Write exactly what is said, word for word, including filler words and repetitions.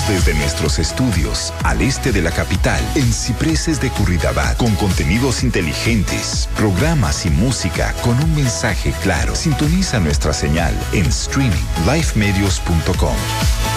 desde nuestros estudios al este de la capital, en Cipreses de Curridabat, con contenidos inteligentes, programas y música con un mensaje claro. Sintoniza nuestra señal en streaming, live medios punto com.